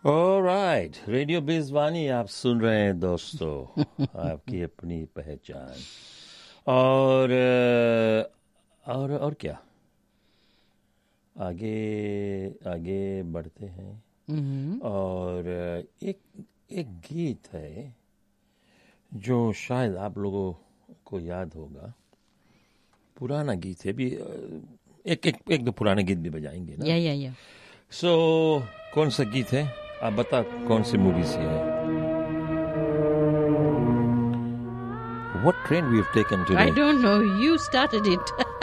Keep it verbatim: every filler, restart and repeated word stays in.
Alright, radio बेज़बानी आप सुन रहे हैं दोस्तों, आपकी अपनी पहचान। और और और क्या, आगे आगे बढ़ते हैं। और एक एक गीत है जो शायद आप लोगों को याद होगा, पुराना गीत है भी। एक एक एक दो पुराने गीत भी बजाएंगे ना। या या या सो कौन सा गीत है, आप बता कौन सी मूवी से है? What train we have taken today? I don't know, you started it.